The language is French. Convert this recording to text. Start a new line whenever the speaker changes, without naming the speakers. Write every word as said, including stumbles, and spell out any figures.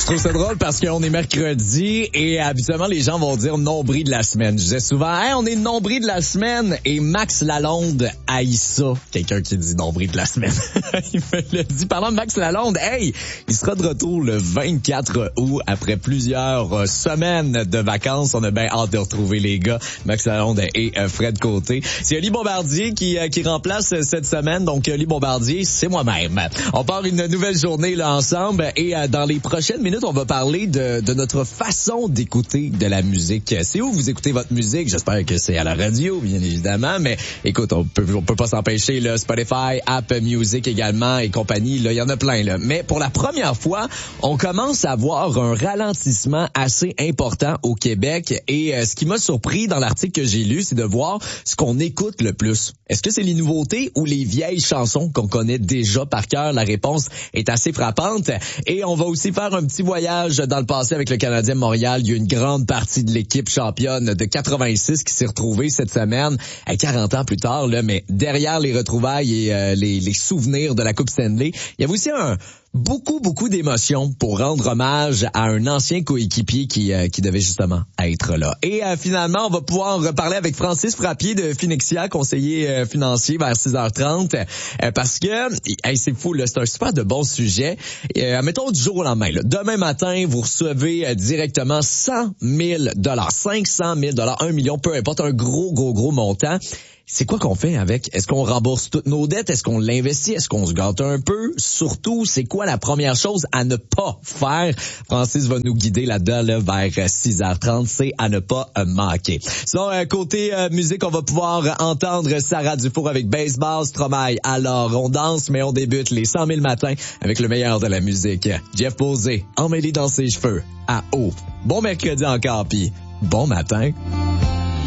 trouve ça drôle parce qu'on est mercredi et habituellement les gens vont dire nombril de la semaine. Je disais souvent, hey, on est nombril de la semaine et Max Lalonde haït ça. Quelqu'un qui dit nombril de la semaine. Il me le dit. Parlant de Max Lalonde, hey, il sera de retour le vingt-quatre août après plusieurs semaines de vacances. On a bien hâte de retrouver les gars, Max Lalonde et Fred Côté. C'est Oli Bombardier qui, qui remplace cette semaine. Donc, Oli Bombardier, c'est moi-même. On part une nouvelle journée là ensemble et dans les prochaines minutes, on va parler de, de notre façon d'écouter de la musique. C'est où vous écoutez votre musique? J'espère que c'est à la radio, bien évidemment, mais écoute, on peut, on peut pas s'empêcher, là, Spotify, Apple Music également et compagnie, là, il y en a plein, là. Mais pour la première fois, on commence à voir un ralentissement assez important au Québec et euh, ce qui m'a surpris dans l'article que j'ai lu, c'est de voir ce qu'on écoute le plus. Est-ce que c'est les nouveautés ou les vieilles chansons qu'on connaît déjà par cœur? La réponse est assez frappante. Et on va aussi faire un petit voyage dans le passé avec le Canadien de Montréal. Il y a une grande partie de l'équipe championne de quatre-vingt-six qui s'est retrouvée cette semaine, à quarante ans plus tard, là, mais derrière les retrouvailles et euh, les, les souvenirs de la Coupe Stanley, il y avait aussi un beaucoup, beaucoup d'émotions pour rendre hommage à un ancien coéquipier qui euh, qui devait justement être là. Et euh, finalement, on va pouvoir reparler avec Francis Frappier de Finexia, conseiller euh, financier, vers six heures trente, euh, parce que, hey, c'est fou, là, c'est un super de bon sujet. Euh, mettons du jour au lendemain, là, demain matin, vous recevez euh, directement cent mille dollars, cinq cent mille dollars, un million, peu importe, un gros, gros, gros montant. C'est quoi qu'on fait avec? Est-ce qu'on rembourse toutes nos dettes? Est-ce qu'on l'investit? Est-ce qu'on se gâte un peu? Surtout, c'est quoi la première chose à ne pas faire? Francis va nous guider là-dedans là, vers six heures trente. C'est à ne pas manquer. Sinon, euh, côté euh, musique, on va pouvoir entendre Sarah Dufour avec Baseball, Stromae. Alors, on danse, mais on débute les cent mille matins avec le meilleur de la musique. Jeff Posé, emmêlé dans ses cheveux, à haut. Bon mercredi encore, puis bon matin.